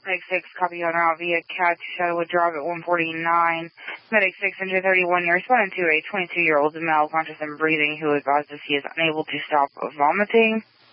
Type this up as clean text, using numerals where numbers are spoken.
Medic 6, copy on route via CAT Shadowwood Drive at 149. Medic 6, engine 31, you're responding to a 22-year-old male conscious and breathing who advises he is unable to stop vomiting.